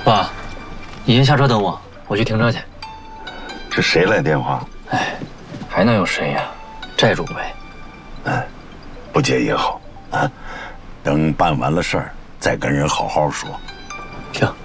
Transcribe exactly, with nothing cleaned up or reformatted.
爸，你先下车等我，我去停车去。 是谁来电话？ 哎，还能有谁呀？债主呗。 嗯，不介意好啊。等办完了事儿，再跟人好好说。 行。